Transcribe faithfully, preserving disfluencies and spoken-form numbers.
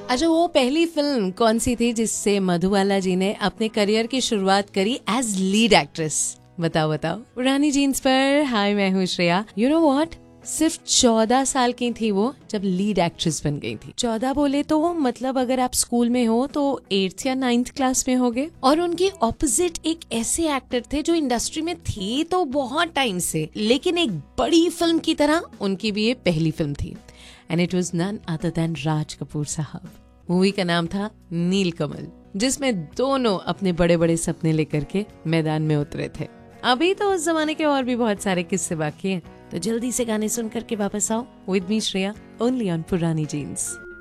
अच्छा, वो पहली फिल्म कौन सी थी जिससे मधुबाला जी ने अपने करियर की शुरुआत करी एज लीड एक्ट्रेस? बताओ बताओ। पुरानी जीन्स पर हाय, मैं हूँ श्रेया। यू नो व्हाट, सिर्फ चौदह साल की थी वो जब लीड एक्ट्रेस बन गई थी। चौदह बोले तो मतलब अगर आप स्कूल में हो तो एट्थ या नाइन्थ क्लास में होगे। और उनके ऑपोजिट एक ऐसे एक्टर थे जो इंडस्ट्री में थे तो बहुत टाइम से, लेकिन एक बड़ी फिल्म की तरह उनकी भी ये पहली फिल्म थी। And it was none other than Raj Kapoor साहब। मूवी का नाम था नीलकमल, जिसमें दोनों अपने बड़े बड़े सपने लेकर के मैदान में उतरे थे। अभी तो उस जमाने के और भी बहुत सारे किस्से बाकी हैं, तो जल्दी से गाने सुन करके वापस आओ। With me Shreya, only on पुरानी जीन्स।